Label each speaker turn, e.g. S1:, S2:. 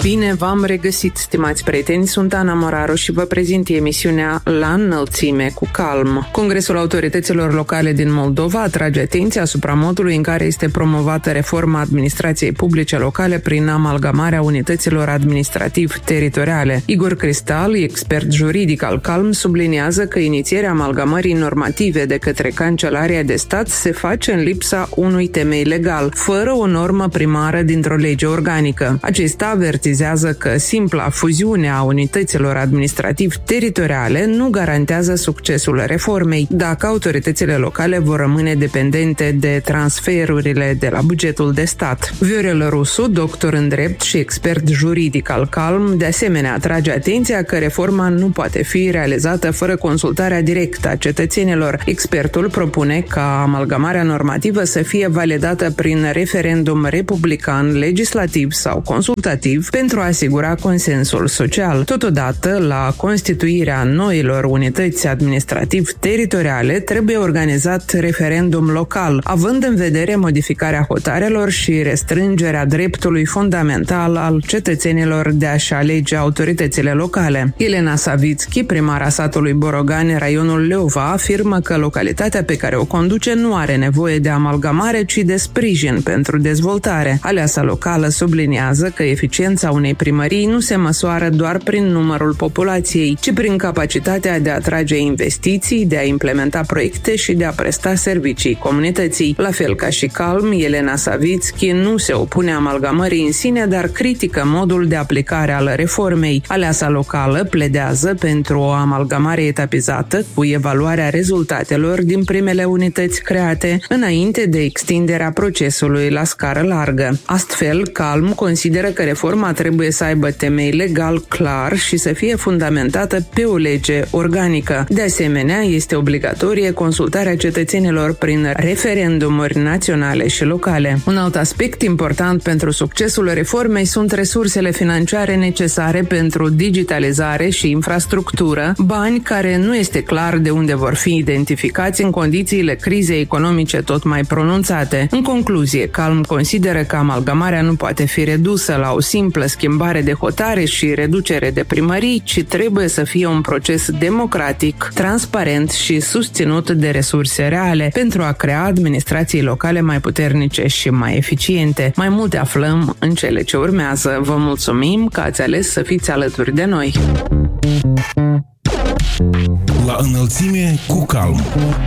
S1: Bine v-am regăsit, stimați prieteni, sunt Ana Moraru și vă prezint emisiunea La înălțime cu calm. Congresul Autorităților Locale din Moldova atrage atenția asupra modului în care este promovată reforma administrației publice locale prin amalgamarea unităților administrativ-teritoriale. Igor Cristal, expert juridic al CALM, subliniază că inițierea amalgamării normative de către Cancelaria de Stat se face în lipsa unui temei legal, fără o normă primară dintr-o lege organică. Acesta avertizează că simpla fuziune a unităților administrativ-teritoriale nu garantează succesul reformei, dacă autoritățile locale vor rămâne dependente de transferurile de la bugetul de stat. Viorel Rusu, doctor în drept și expert juridic al CALM, de asemenea atrage atenția că reforma nu poate fi realizată fără consultarea directă a cetățenilor. Expertul propune ca amalgamarea normativă să fie validată prin referendum republican, legislativ sau consultativ pentru a asigura consensul social. Totodată, la constituirea noilor unități administrativ-teritoriale trebuie organizat referendum local, având în vedere modificarea hotarelor și restrângerea dreptului fundamental al cetățenilor de a-și alege autoritățile locale. Elena Savitski, primara satului Borogani, raionul Leova, afirmă că localitatea pe care o conduce nu are nevoie de amalgamare, ci de sprijin pentru dezvoltare. Aleasa locală subliniază că eficiența unei primării nu se măsoară doar prin numărul populației, ci prin capacitatea de a atrage investiții, de a implementa proiecte și de a presta servicii comunității. La fel ca și CALM, Elena Savitski nu se opune amalgamării în sine, dar critică modul de aplicare al reformei. Aleasa locală pledează pentru o amalgamare etapizată, cu evaluarea rezultatelor din primele unități create, înainte de extinderea procesului la scară largă. Astfel, CALM consideră că reforma trebuie să aibă temei legal clar și să fie fundamentată pe o lege organică. De asemenea, este obligatorie consultarea cetățenilor prin referendumuri naționale și locale. Un alt aspect important pentru succesul reformei sunt resursele financiare necesare pentru digitalizare și infrastructură, bani care nu este clar de unde vor fi identificați în condițiile crizei economice tot mai pronunțate. În concluzie, CALM consideră că amalgamarea nu poate fi redusă la o simplă schimbare de hotare și reducere de primării, ci trebuie să fie un proces democratic, transparent și susținut de resurse reale pentru a crea administrații locale mai puternice și mai eficiente. Mai multe aflăm în cele ce urmează. Vă mulțumim că ați ales să fiți alături de noi.
S2: La înălțime cu calm.